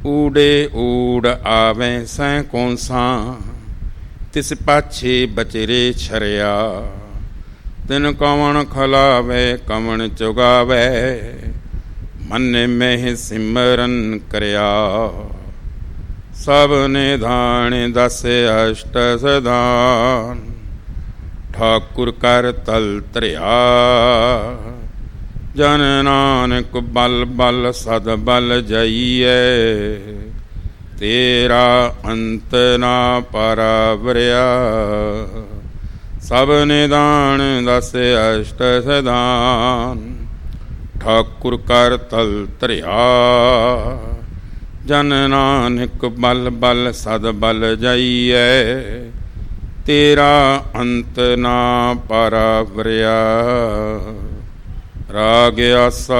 ਊੜੇ ਊੜ ਆਵੇਂ ਸੈਂ ਕੌਂਸਾਂ, ਤਿਸ ਪਾਛੇ ਬਚਰੇ ਛਰਿਆ। ਤਿਨ ਕਵਣ ਖਲਾਵੇ ਕਵਣ ਚੁਗਾਵੇ, ਮਨ ਮਹਿ ਸਿਮਰਨ ਕਰਿਆ। ਸਭ ਨਿਧਾਨ ਦਸ ਅਸ਼ਟ ਸਦਾਨ, ਠਾਕੁਰ ਕਰ ਤਲ ਧਰਿਆ। ਜਨ ਨਾਨਕ ਬਲ ਬਲ ਸਦ ਬਲ ਜਾਈਐ, ਤੇਰਾ ਅੰਤ ਨਾ ਪਰਵਰਿਆ। ਸਭ ਨਿਦਾਨ ਦਸ ਅਸ਼ਟ ਸਦਾਨ, ਠਾਕੁਰ ਕਰ ਤਲ ਧਰਿਆ। ਜਨ ਨਾਨਕ ਬਲ ਬਲ ਸਦ ਬਲ ਜਾਈਐ, ਤੇਰਾ ਅੰਤ ਨਾ ਪਰਵਰਿਆ। ਰਾਗ ਆਸਾ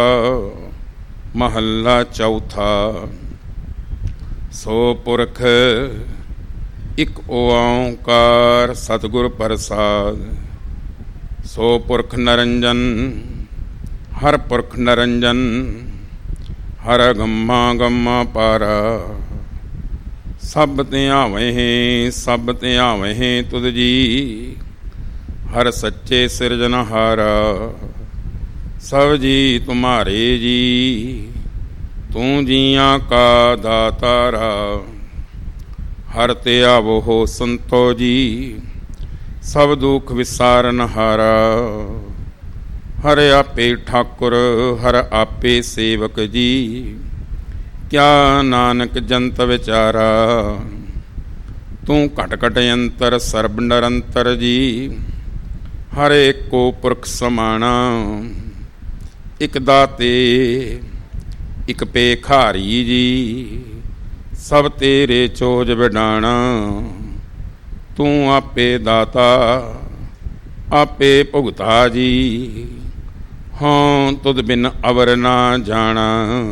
ਮਹੱਲਾ ਚੌਥਾ। ਸੋ ਪੁਰਖ ਇਕ ਓਂਕਾਰ ਸਤਿਗੁਰ ਪ੍ਰਸਾਦ। ਸੋ ਪੁਰਖ ਨਰੰਜਨ ਹਰ ਪੁਰਖ ਨਰੰਜਨ, ਹਰ ਗੰਮਾ ਗੰਮਾ ਪਾਰਾ। ਸਭ ਧਿਆਵਹਿ ਸਭ ਧਿਆਵਹਿ ਤੁਧ ਜੀ, ਹਰ ਸੱਚੇ ਸਿਰਜਨਹਾਰਾ। ਸਭ ਜੀ ਤੁਮਾਰੇ ਜੀ, ਤੂੰ ਜੀਆਂ ਕਾ ਦਾਤਾਰਾ। ਹਰ ਧਿਆਵੋ ਸੰਤੋ ਜੀ, ਸਭ ਦੁਖ ਵਿਸਾਰਨਹਾਰਾ। ਹਰ ਆਪੇ ਠਾਕੁਰ ਹਰ ਆਪੇ ਸੇਵਕ ਜੀ, ਕਿਆ ਨਾਨਕ ਜੰਤ ਵਿਚਾਰਾ। ਤੂੰ ਘਟ ਘਟ ਅੰਤਰ ਸਰਬ ਨਿਰੰਤਰ ਜੀ, ਹਰ ਏਕੋ ਪੁਰਖ ਸਮਾਣਾ। ਇਕ ਦਾਤੇ ਇਕ ਭੇਖਾਰੀ ਜੀ, ਸਭ ਤੇਰੇ ਚੋਜ ਵਿਡਾਣਾ। ਤੂੰ ਆਪੇ ਦਾਤਾ ਆਪੇ ਭੁਗਤਾ ਜੀ, ਹਾਂ ਤੁਧ ਬਿਨ ਅਵਰ ਨਾ ਜਾਣਾ।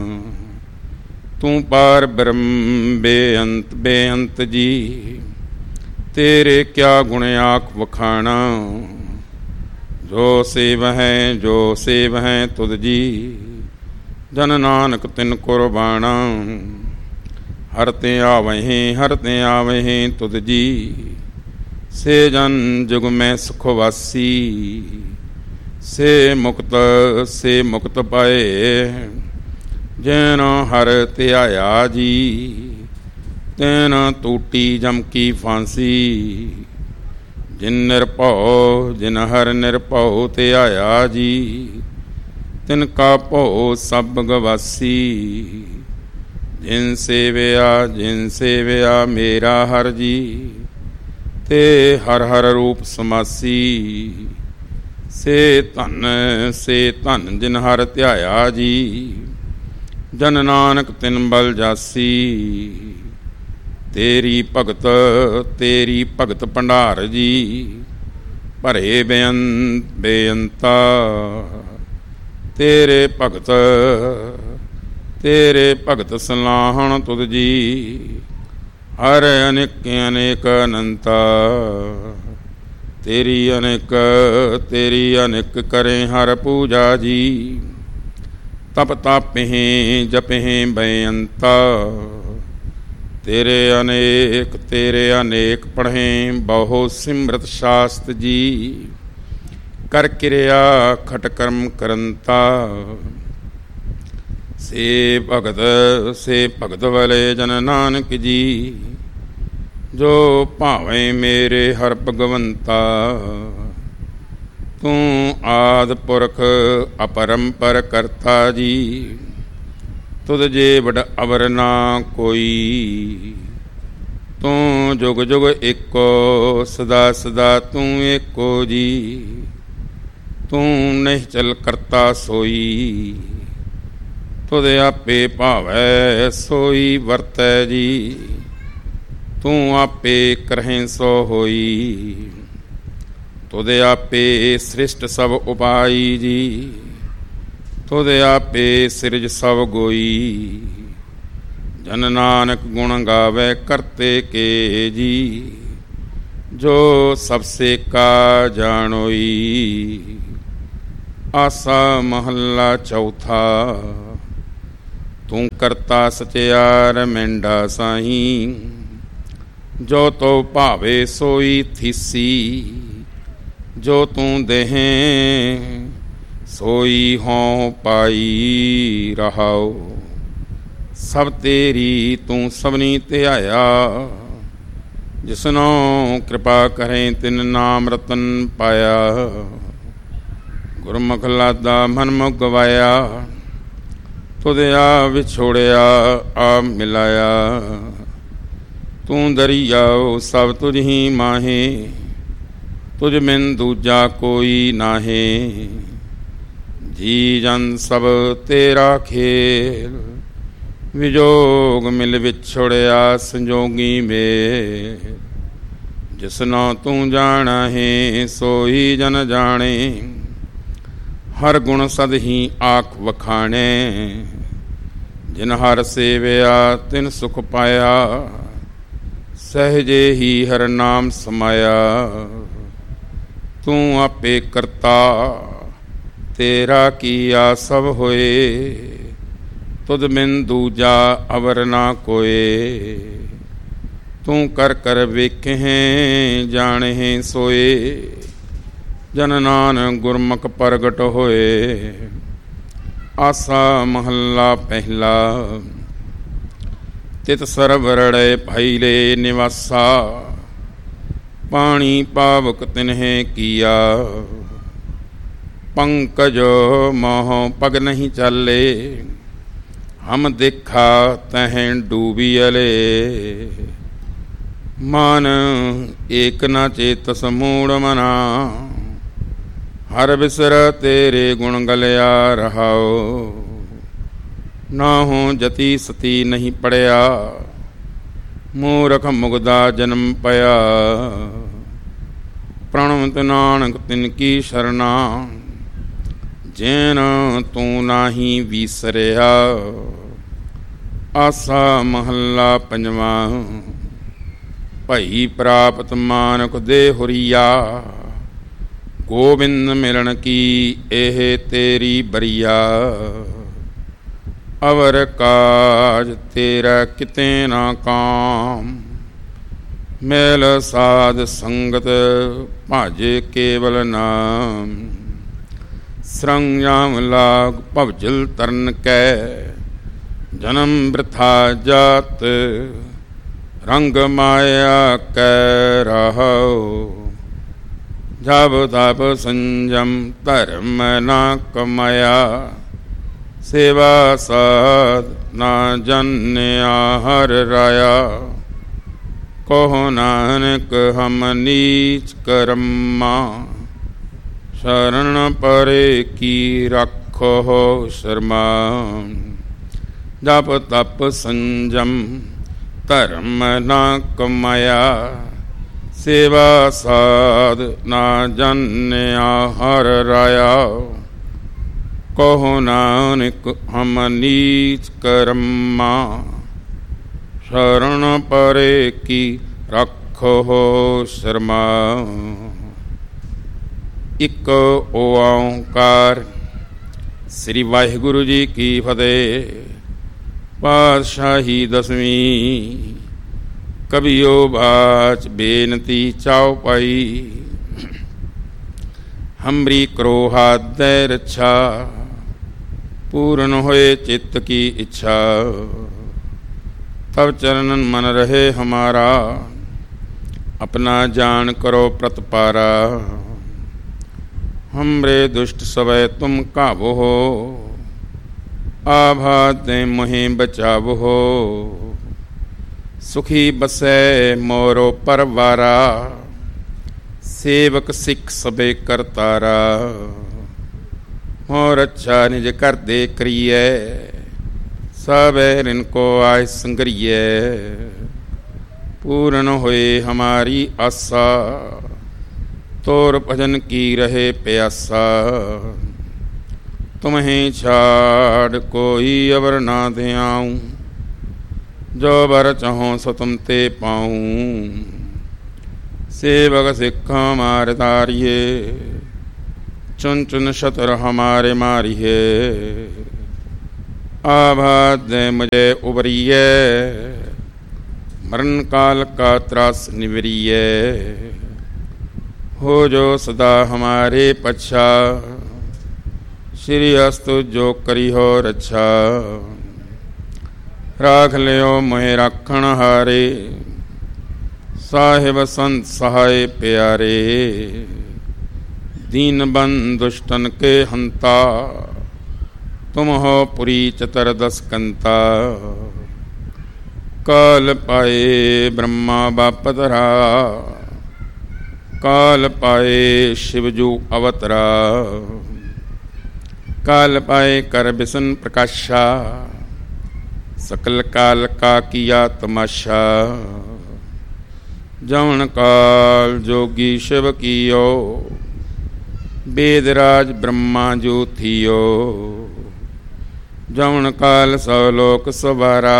ਤੂੰ ਪਾਰ ਬ੍ਰਹਮ ਬੇਅੰਤ ਬੇਅੰਤ ਜੀ, ਤੇਰੇ ਕਿਆ ਗੁਣ ਆਖ ਵਖਾਣਾ। ਜੋ ਸੇਵ ਹੈ ਜੋ ਸੇਵ ਹੈ ਤੁਧ ਜੀ, ਜਨ ਨਾਨਕ ਤਿਨ ਕੁਰਬਾਣਾ। ਹਰ ਤੇ ਆਵਹਿ ਹਰ ਤੇ ਆਵਹਿ ਤੁਧ ਜੀ, ਸੇ ਜਨ ਜੁਗ ਮੈਂ ਸੁਖ ਵਾਸੀ। ਸੇ ਮੁਕਤ ਪਾਏ, ਜੈਨ ਹਰ ਧਿਆਇਆ ਜੀ। ਤੈਨ ਟੂਟੀ ਜਮ ਕੀ ਫਾਂਸੀ, ਜਿਨ ਨਿਰਭਉ ਜਿਨ ਹਰ ਨਿਰਭਉ ਧਿਆਇਆ ਜੀ। ਤਿਨ ਕਾ ਭਉ ਸਭ ਗਵਾਸੀ, ਜਿਨ ਸੇਵਿਆ ਮੇਰਾ ਹਰ ਜੀ। ਤੇ ਹਰ ਹਰ ਰੂਪ ਸਮਾਸੀ, ਸੇ ਧਨ ਜਿਨ ਹਰ ਧਿਆਇਆ ਜੀ। ਜਨ ਨਾਨਕ ਤਿਨ ਬਲ ਜਾਸੀ, ਤੇਰੀ ਭਗਤ ਭੰਡਾਰ ਜੀ। ਭਰੇ ਬੇਅੰਤਾ ਤੇਰੇ ਭਗਤ ਸਲਾਹਣ ਤੁਧ ਜੀ। ਹਰ ਅਨੇਕ ਅਨੇਕ ਅਨੰਤਾ, ਤੇਰੀ ਅਨੇਕ ਕਰੇ ਹਰ ਪੂਜਾ ਜੀ। ਤਪ ਤਾਪਹਿ ਜਪਹਿ ਬੇਅੰਤਾ, ਤੇਰੇ ਅਨੇਕ ਪੜ੍ਹੇ ਬਹੁ ਸਿਮਰਤ ਸ਼ਾਸਤ ਜੀ। ਕਰ ਕਿਰਿਆ ਖਟ ਕਰਮ ਕਰੰਤਾ, ਸੇ ਭਗਤ ਵਲੇ ਜਨ ਨਾਨਕ ਜੀ। ਜੋ ਭਾਵੇਂ ਮੇਰੇ ਹਰ ਭਗਵੰਤਾ, ਤੂੰ ਆਦਿ ਪੁਰਖ ਅਪਰੰਪਰ ਕਰਤਾ ਜੀ। ਤੁਧ ਜੇ ਵਡ ਅਵਰ ਨਾ ਕੋਈ, ਤੂੰ ਜੁਗ ਜੁਗ ਏਕੋ ਸਦਾ ਸਦਾ ਤੂੰ ਏਕੋ ਜੀ। ਤੂੰ ਨਹੀਂ ਚਲ ਕਰਤਾ ਸੋਈ, ਤੁਧ ਆਪੇ ਭਾਵੈ ਸੋਈ ਵਰਤੈ ਜੀ। ਤੂੰ ਆਪੇ ਕਰਹਿ ਸੋ ਹੋਈ, ਤੁਧ ਆਪੇ ਸ੍ਰਿਸ਼ਟ ਸਭ ਉਪਾਈ ਜੀ। ਤੁਧ ਆਪੇ ਸਿਰਜ ਸਭ ਗੋਈ, ਜਨ ਨਾਨਕ ਗੁਣ ਗਾਵੇ ਕਰਤੇ ਕੇ ਜੀ। ਜੋ ਸਭ ਸੇ ਕਾ ਜਾਣੋਈ। ਆਸਾ ਮਹੱਲਾ ਚੌਥਾ। ਤੂੰ ਕਰਤਾ ਸਚਿਆਰ ਮੈਂਡਾ ਸਾਹੀਂ, ਜੋ ਤੋ ਭਾਵੇ ਸੋਈ ਥੀਸੀ। ਜੋ ਤੂੰ ਦੇਹੇਂ ਸੋਈ ਹੋਂ ਪਾਈ ਰਹਾਓ। ਸਭ ਤੇਰੀ ਤੂੰ ਸਭਨੀ ਧਿਆਇਆ, ਜਿਸਨੋਂ ਕਿਰਪਾ ਕਰੇ ਤਿਨ ਨਾਮ ਰਤਨ ਪਾਇਆ। ਗੁਰਮੁਖ ਲਾਦਾ ਮਨ ਮੁਖ ਗਵਾਇਆ, ਤੁਧ ਆ ਵਿਛੋੜਿਆ ਆ ਮਿਲਾਇਆ। ਤੂੰ ਦਰਿਆਓ ਸਭ ਤੁਝ ਹੀ ਮਾਹੇ, ਤੁਝ ਬਿਨ ਦੂਜਾ ਕੋਈ ਨਾਹੇ। ਜੀ ਜਨ ਸਭ ਤੇਰਾ ਖੇਲ, ਵਿਜੋਗ ਮਿਲ ਵਿਛੋੜਿਆ ਸੰਜੋਗੀ ਮੇਲ। ਜਿਸਨੋਂ ਤੂੰ ਜਾਣਾ ਹੈ ਸੋਈ ਜਨ ਜਾਣੇ, ਹਰ ਗੁਣ ਸਦ ਹੀ ਆਖ ਵਖਾਣੇ। ਜਿਨ ਹਰ ਸੇਵਿਆ ਤਿਨ ਸੁਖ ਪਾਇਆ, ਸਹਿਜੇ ਹੀ ਹਰ ਨਾਮ ਸਮਾਇਆ। ਤੂੰ ਆਪੇ ਕਰਤਾ ਤੇਰਾ ਕੀਆ ਸਭ ਹੋਏ, ਤੁਧ ਬਿਨ ਦੂਜਾ ਅਵਰ ਨਾ ਕੋਏ। ਤੂੰ ਕਰ ਕਰ ਵੇਖੇ ਜਾਣੇ ਸੋਏ, ਜਨ ਨਾਨਕ ਗੁਰਮੁਖ ਪ੍ਰਗਟ ਹੋਏ। ਆਸਾ ਮਹੱਲਾ ਪਹਿਲਾ। ਤਿਤ ਸਰਵਰੜੇ ਭਾਈਲੇ ਨਿਵਾਸਾ, ਪਾਣੀ ਪਾਵਕ ਤਿਨਹਿ ਕੀਆ। ਪੰਕਜ ਮੋਹ ਪਗ ਨਹੀਂ ਚਾਲੇ, ਹਮ ਦੇਖਾ ਤਹਿ ਡੂਬੀਅਲੇ। ਮਨ ਏਕ ਨ ਚੇਤਸ ਮੂੜ ਮਨਾ, ਹਰ ਬਿਸਰ ਤੇਰੇ ਗੁਣ ਗਲਿਆ ਰਹਾਓ। ਨਾਹੂ ਜਤੀ ਸਤੀ ਨਹੀਂ ਪੜਿਆ, ਮੂਰਖ ਮੁਗਦਾ ਜਨਮ ਪਿਆ। ਪ੍ਰਣਵਤ ਨਾਨਕ ਤਿਨ ਕੀ ਸ਼ਰਨਾ, ਜੈਨ ਤੂੰ ਨਾਹੀ ਵੀਸਰਿਆ। ਆਸਾ ਮਹੱਲਾ ਪੰਜਵਾਂ। ਭਈ ਪ੍ਰਾਪਤ ਮਾਨਕ ਦੇ ਹੁਰੀਆ, ਗੋਬਿੰਦ ਮਿਲਣ ਕੀ ਇਹ ਤੇਰੀ ਬਰੀਆ। ਅਵਰ ਕਾਜ ਤੇਰਾ ਕਿਤੇ ਨਾ ਕਾਮ, ਮੇਲ ਸਾਧ ਸੰਗਤ ਭਾਜੇ ਕੇਵਲ ਨਾਮ। ਸਰੰਜਾਮ ਲਾਗ ਭਵਜਲ ਤਰਨ ਕੈ, ਜਨਮ ਬ੍ਰਿਥਾ ਜਾਤ ਰੰਗ ਮਾਇਆ ਕੈ ਰਹਾਓ। ਜਬ ਤਪ ਸੰਜਮ ਧਰਮ ਨਾ ਕਮਾਇਆ, ਸੇਵਾ ਸਾਧ ਨਾ ਜਾਣਿਆ ਹਰ ਰਾਇਆ। ਕਹੋ ਨਾਨਕ ਹਮ ਨੀਚ ਕਰਮਾ, ਸ਼ਰਨ ਪਰੇ ਕੀ ਰੱਖੋ ਸ਼ਰਮਾ। ਜਪ ਤਪ ਸੰਜਮ ਧਰਮ ਨਾ ਕਮਾਇਆ, ਸੇਵਾ ਸਾਧ ਨਾ ਜਾਣਿਆ ਹਰ ਰਾਇਆ। ਕਹੋ ਨਾਨਕ ਹਮ ਨੀਚ ਕਰਮਾ, ਸ਼ਰਨ ਪਰੇ ਕੀ ਰੱਖੋ ਸ਼ਰਮਾ। ਇੱਕ ਓਂਕਾਰ। ਸ੍ਰੀ ਵਾਹਿਗੁਰੂ ਜੀ ਕੀ ਫਤਿਹ। ਪਾਤਸ਼ਾਹੀ ਦਸਵੀਂ। ਕਬੀਓ ਬਾਚ ਬੇਨਤੀ ਚਾਉ ਪਾਈ, ਹਮਰੀ ਕਰੋ ਹਾਦੈ ਰੱਛਾ। ਪੂਰਨ ਹੋਏ ਚਿੱਤ ਕੀ ਇੱਛਾ, ਤਬ ਚਰਨਨ ਮਨ ਰਹੇ ਹਮਾਰਾ। अपना जान करो प्रतपारा। हमरे दुष्ट सवै तुम काबो हो, आभात दे मोहे बचावो हो। सुखी बसै मोरो परवारा, सेवक सिख सबे करतारा। मोर अच्छा निज कर दे करिए, सबे इनको आय संगरिए। पूर्ण होए हमारी आशा, तोर भजन की रहे प्यासा। तुम्हें छाड़ कोई अवर ना ध्याऊं, जो बर चाहो सो तुम ते पाऊं। सेवक सिख हमारे तारिये, चुन चुन शतर हमारे मारिये। आभात दे मुझे उबरिए, मरण काल का त्रास निवरिए। हो जो सदा हमारे पच्छा, श्री अस्तु जो करी हो रच्छा। राख लियो मोहे राखण हारे, साहिब संत सहाय प्यारे। दीन बंद दुष्टन के हंता, तुम हो पुरी चतुर्दश कंता। काल पाए ब्रह्मा बापतरा, काल पाए शिवजू अवतरा। काल पाए कर बिसन प्रकाशा, सकल काल का किया तमाशा। जवन काल जोगी शिव कियो, वेदराज ब्रह्मा जो थियो। जवन काल सवलोक सवारा,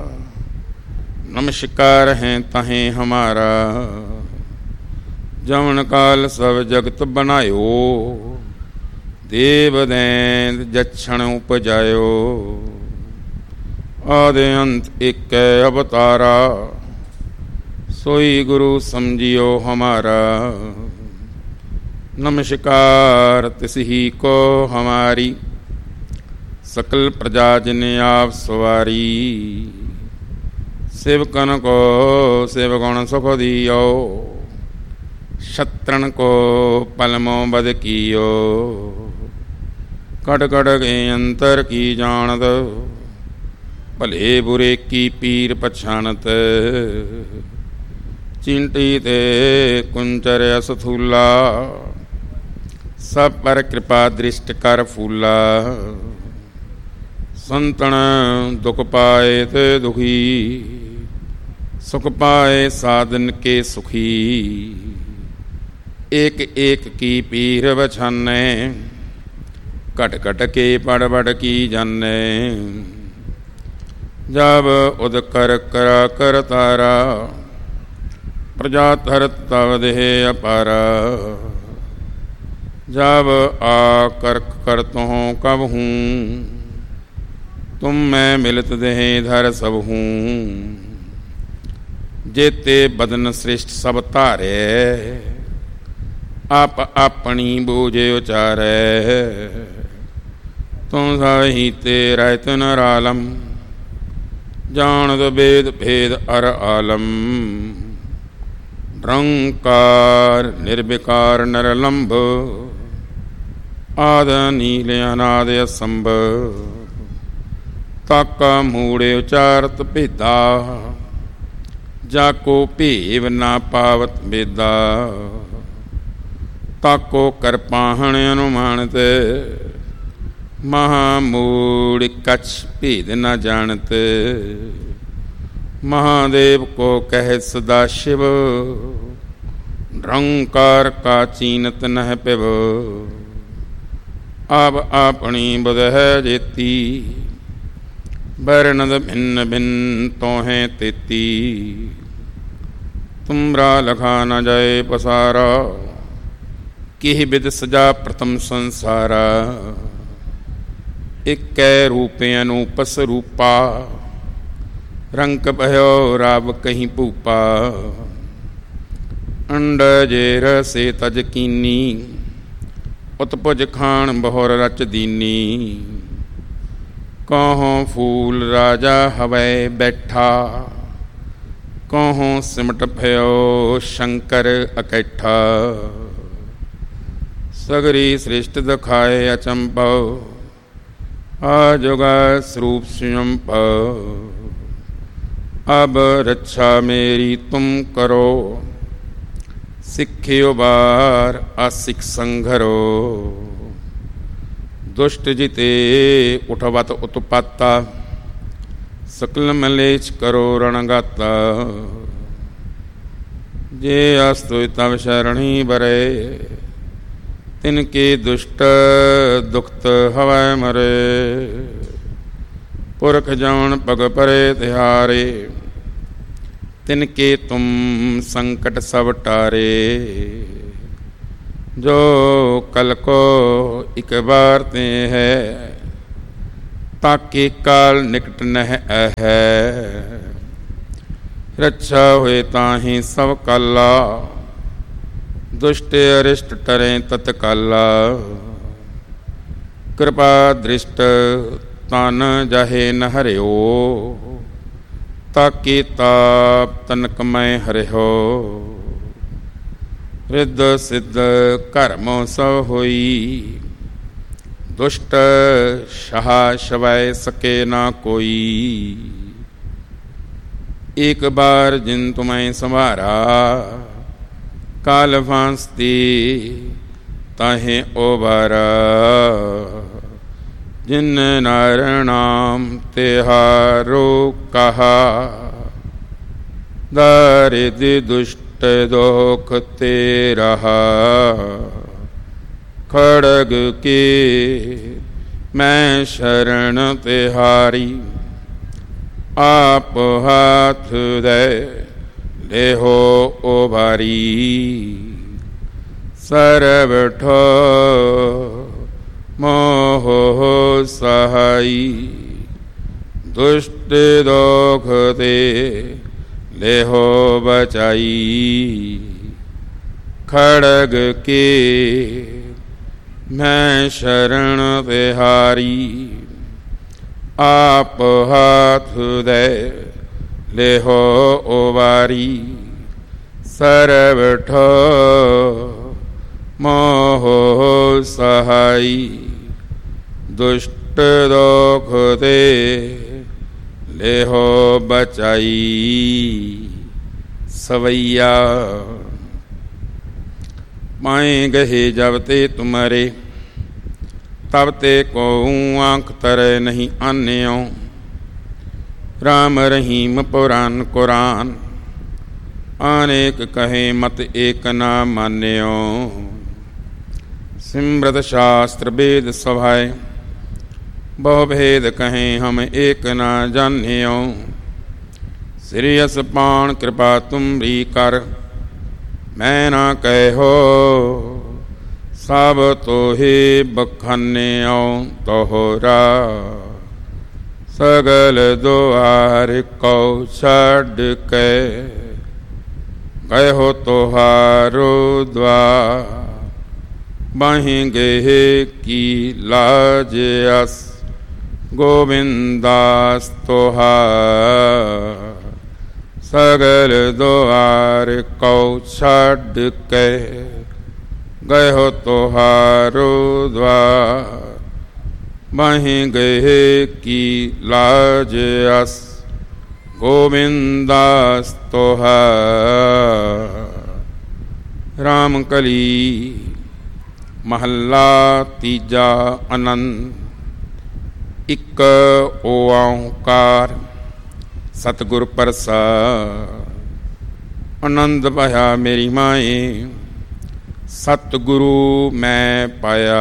नमस्कार हैं तहें हमारा। जवन काल सब जगत बनायो, देव दैंत जक्षण उपजायो। आदि अंत एक अवतारा, सोई गुरु समझियो हमारा। नमस्कार तिसही को हमारी, सकल प्रजा जिने आप सवारी। सेवकन को सेवगुण सुख दियो, शत्रन को पलमो बद कियो। कट कट के अंतर की जानत, भले बुरे की पीर पछानत। चिंटी ते कुंचर असथूला, सब पर कृपा दृष्ट कर फूला। संतन दुख पाए ते दुखी, सुख पाए साधन के सुखी। एक एक की पीर बछाने, कट कट के पड़ बड़ की जाने। जब उद कर करा कर तारा, प्रजा तरत तव देह अपारा। जब आ कर कर तो कब हूँ, तुम मैं मिलत देह धर सब हूँ। जेते बदन श्रेष्ठ सब तारे, आप अपनी बूझे उचारे। तुम सही तेरा नरालम, जानत वेद भेद अर आलम। निरंकार निर्विकार नरलंब, आद नील अनाद असंभ। ताका मूड़े उचारत भेदा, जाको भेव ना पावत बेदा। ताको कर पाहण अनुमानत, महामूड़ कछ भेद न जानत। महादेव को कह सदा शिव, निरंकार का चीनत नह पिव। अब अपनी बुध है जेती, बरनद भिन्न भिन्न तो हैं तेती। तुमरा लखा न जाए पसारा, किह बिद सजा प्रथम संसारा। एक रूपे अनूपस रूपा, रंग भयो राव कहीं भूपा। अंड जेर से तज कीनी, उत्पुज खान बहुर रच दीनी। कहों फूल राजा हवै बैठा, कहों सिमट भयो शंकर अकैठा। सगरी सृष्टि दिखाए अचंभव, आजुगा स्वरूप स्वयंभव। अब रक्षा मेरी तुम करो, सिख्यो बार असिख संघरो। दुष्ट जिते उठवत उत्पाता, सकल मलेच करो रणगाता। जे अस्तु तव शरणी बरे, तिनके दुष्ट दुखत हवै मरे। पुरख जवन पग परे तिहारे, तिनके तुम संकट सब टारे। जो कल को एक बार ते है, ताके काल निकट नह है। रक्षा हुए ताहि सब काला, दुष्ट अरिष्ट टरें तत्काला। कृपा दृष्ट तन जाहे न हरिओ, ताके ताप तनक मैं हरिहो। रिद्ध सिद्ध कर्म सब होई, दुष्ट शहा शवै सके ना कोई। एक बार जिन तुम्हें संवारा, काल फांसती ताहे ओबारा। जिन नार नाम तेहारो कहा, दारिद्र दुष्ट दोख ते रहा। खड़ग के मैं शरण तिहारी, आप हाथ दे लेहो ओबारी। सरवठो मोह सहाई, दुष्ट दोख ते लेहो बचाई। खड़ग के मैं शरण तिहारी, आप हाथ दे लेहो ओबारी। सरवठो मोह सहाई, दुष्ट दोख ते लेहो बचाई। सवैया माए गहे जब ते तुम्हारे, तब ते को आँख तरे नहीं आन्यो। राम रहीम पुराण कुरान, अनेक कहे मत एक ना मान्यो। सिमृत शास्त्र वेद सभाए, बहु भेद कहें हम एक ना जान्यो। श्रेयस पाण कृपा तुमरी कर, मैं ना कहो सब तो ही बखान्यो तोहरा। सगल द्वार को छड़ के, गए हो तोहारो द्वार। बाहीं गए की लाज अस, गोविंदास तोहार। सगल द्वार को छड़ के, गए हो तोहारो द्वार। बाहीं गए की लाज अस, गोविंदास तोहार। रामकली महला तीजा आनंद। इक ओंकार सतगुर प्रसाद। आनंद पाया मेरी माए, सतगुरु मैं पाया।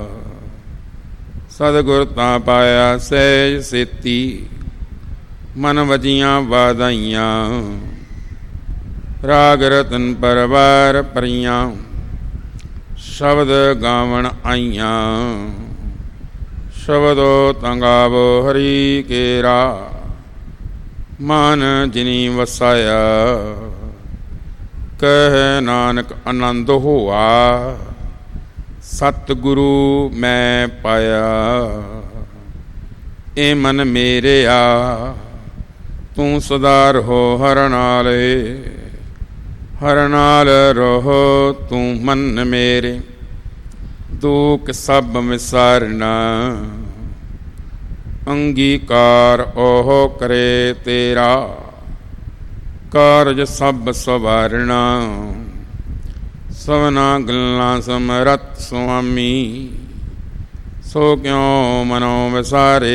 सतगुर तां पाया सहज सेती, मन वजियां वादाइयां। राग रतन परवार परियां, शब्द गावण आइयां। शब्दो तंगावो हरि केरा, मन जिनी वसाया। कह नानक आनंद होआ, सतगुरु मैं पाया। ए मन मेरे आ, तू सदा रहो हर नाल। हर नाल रहो तू मन मेरे, दुख सब विसारना। अंगीकार ओह करे तेरा, कारज सब सवारना। सवना गल्लां समरत स्वामी, सो क्यों मनो विसारे।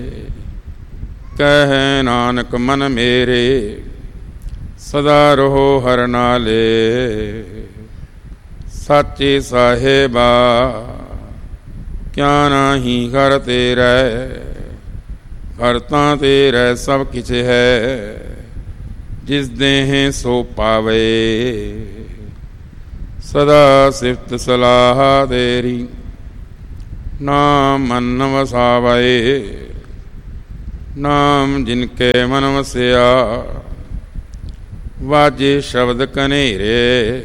कह नानक मन मेरे, सदा रहो हर नाले। साचे साहेबा क्या नाही घर तेरा। घर तां तेरा सब किछ है, जिस देह सो पावे। सदा सिफत सलाह तेरी, नाम मन वसावे। ਨਾਮ ਜਿਨਕੇ ਮਨ ਵਸਿਆ, ਵਾਜੇ ਸ਼ਬਦ ਕਨੇਰੇ।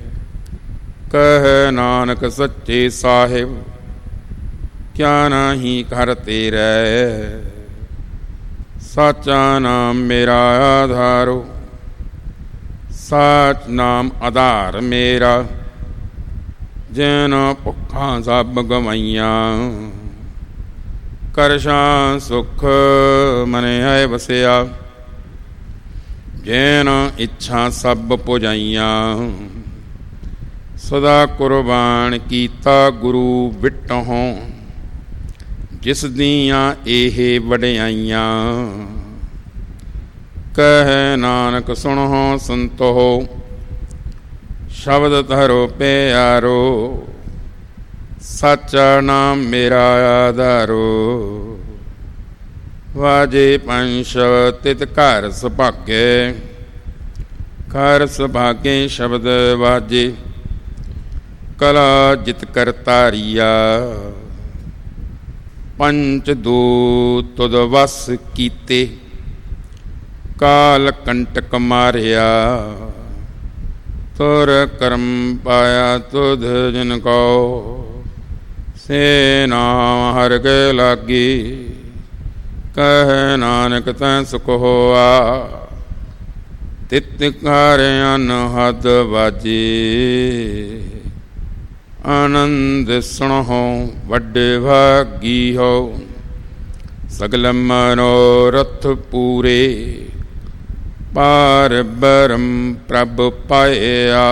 ਕਹਿ ਨਾਨਕ ਸੱਚੇ ਸਾਹਿਬ, ਕਿਆ ਨਾਹੀ ਘਰ ਤੇਰੇ। ਸਾਚਾ ਨਾਮ ਮੇਰਾ ਆਧਾਰੋ, ਸਾਚ ਨਾਮ ਆਧਾਰ ਮੇਰਾ। ਜਿਨ ਭੁੱਖਾਂ ਸਭ ਗਵਾਈਆਂ, ਕਰਸ਼ਾਂ ਸੁਖ ਮਨ ਹੈ ਵਸਿਆ। ਜਿਨ ਇੱਛਾ ਸਭ ਪੁਜਾਈਆਂ, ਸਦਾ ਕੁਰਬਾਨ ਕੀਤਾ ਗੁਰੂ ਵਿਟਹੁ। ਜਿਸ ਦੀਆਂ ਇਹ ਵਡਿਆਈਆਂ, ਕਹਿ ਨਾਨਕ ਸੁਣੋ ਸੰਤੋ। ਸ਼ਬਦ ਧਰੋ ਪਿਆਰੋ, ਸਾਚਾ ਨਾਮ ਮੇਰਾ ਆਧਾਰੋ। ਵਾਜੇ ਪੰਛ ਤਿਤ ਘਰ ਸੁਭਾਗੇ, ਘਰ ਸੁਭਾਗੇ ਸ਼ਬਦ ਵਾਜੇ। ਕਲਾ ਜਿਤ ਕਰਤਾਰੀਆ, ਪੰਚ ਦੂਤ ਤੁਧ ਵਸ ਕੀਤੇ। ਕਾਲ ਕੰਟਕ ਮਾਰਿਆ, ਤੁਰ ਕਰਮ ਪਾਇਆ ਤੁਧ ਜਿਨ ਕੋ। ਸੇ ਨਾਮ ਹਰਿ ਕੇ ਲਾਗੀ, ਕਹਿ ਨਾਨਕ ਤੈ ਸੁਖ ਹੋਆ। ਤਿਤ ਘਰ ਅਨਹਦ ਵਾਜੇ, ਆਨੰਦ ਸੁਣਹੁ ਵੱਡੇ ਭਾਗੀ ਹੋ। ਸਗਲ ਮਨੋਰਥ ਪੂਰੇ, ਪਾਰ ਬ੍ਰਹਮ ਪ੍ਰਭ ਪਾਇਆ।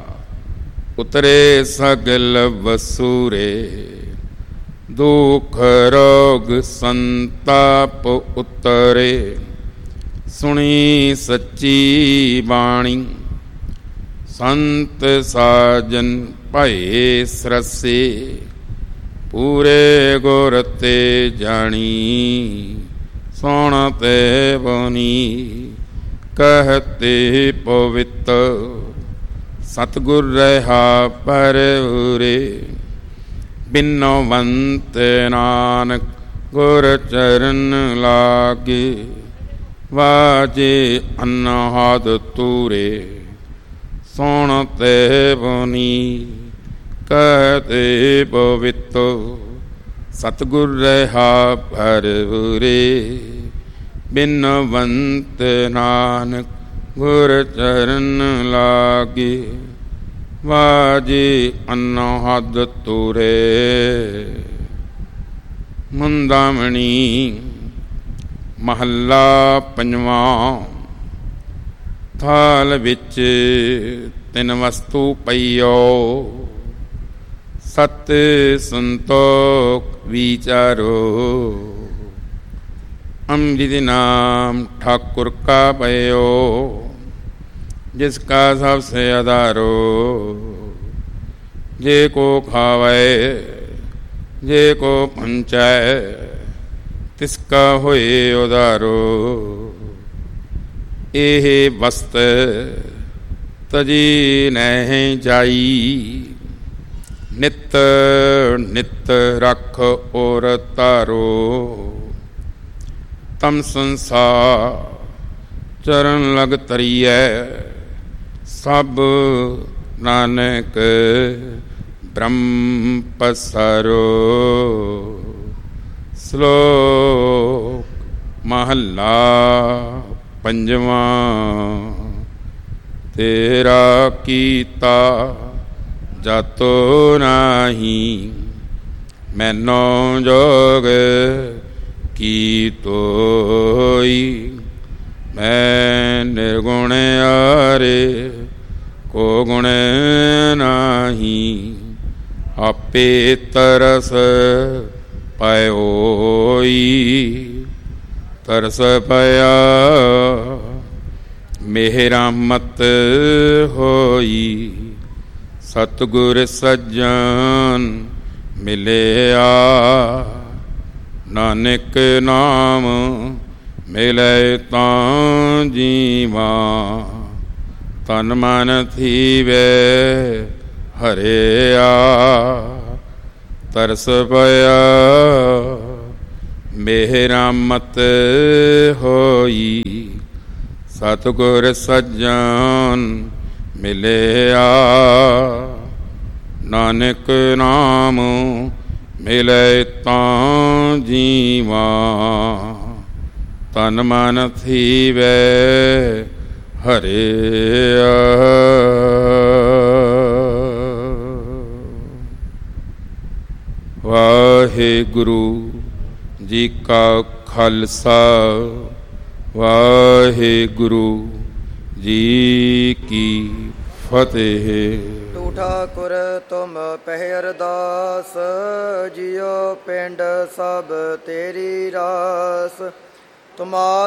ਉਤਰੇ ਸਗਲ ਵਸੂਰੇ, ਦੁਖ ਰੋਗ ਸੰਤਾਪ ਉਤਰੇ। ਸੁਣੀ ਸੱਚੀ ਬਾਣੀ, ਸੰਤ ਸਾਜਨ ਭਏ ਸਰਸੇ। ਪੂਰੇ ਗੁਰ ਤੇ ਜਾਣੀ, ਸੁਣ ਤੇ ਬੋਨੀ। ਕਹਤੇ ਪਵਿੱਤ ਸਤਿਗੁਰ ਰਹਾ ਪਰਉਰੇ। ਬਿਨਵੰਤ ਨਾਨਕ ਗੁਰ ਚਰਨ ਲਾਗੇ, ਵਾਜੇ ਅਨਹਦ ਤੂਰੇ। ਸੁਣ ਤੇ ਬੋਨੀ, ਕਹਤੇ ਪਵਿੱਤ ਸਤਿਗੁਰ ਰਹਾ ਪਰਉਰੇ। ਬਿਨਵੰਤ ਨਾਨਕ ਗੁਰ ਚਰਨ ਲਾਗੇ, ਵਾਜੇ ਅਨਹਦ ਤੂਰੇ। ਮੁੰਦਾਮਣੀ ਮਹੱਲਾ ਪੰਜਵਾਂ। ਥਾਲ ਵਿੱਚ ਤਿੰਨ ਵਸਤੂ ਪਈਓ, ਸਤ ਸੰਤੋਖ ਵਿਚਾਰੋ। ਅੰਮ੍ਰਿਤ ਨਾਮ ਠਾकुर का भयो, जिसका सबसे आधारो। जे को खावे जे को पंचाए, तिसका होए उधारो। एह वस्त तजी नहीं जाई, नित नित रख और तारो। तम संसार चरण लग तरीय, सब नानक ब्रह्म पसारो। श्लोक महला पंजवा। तेरा कीता जातो नाही, मैनो जोग की तोई। मैं निर्गुण आरे को गुण नाही, आपे तरस पायोई। तरस पाया मेरा मत होई, सतगुर सज्जन मिलिया। नानक नाम मिले तां जीवा, तन मन थीवे हरिया। तरस पया ਮੇਹਰਾਮਤ ਹੋਈ। ਸਤਿਗੁਰ ਸੱਜਣ ਮਿਲਿਆ, ਨਾਨਕ ਨਾਮ ਮਿਲੇ ਤਾਂ ਜੀਵਾ। ਤਨ ਮਨ ਥੀਵੈ ਹਰਿਆ। ਵਾਹਿਗੁਰੂ ਜੀ ਕਾ ਖਾਲਸਾ, ਵਾਹਿਗੁਰੂ ਜੀ ਕੀ ਫਤਿਹ। ਤੂੰ ਠਾਕੁਰ ਤੁਮ ਪਹਿ ਅਰਦਾਸ, ਜਿਉ ਪਿੰਡ ਸਭ ਤੇਰੀ ਰਾਸ। ਤੁਮਾ